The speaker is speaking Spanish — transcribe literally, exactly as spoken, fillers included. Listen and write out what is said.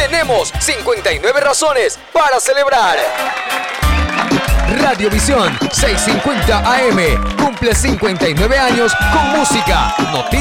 tenemos cincuenta y nueve razones para celebrar. Radiovisión seiscientos cincuenta A M cumple cincuenta y nueve años con música, noticias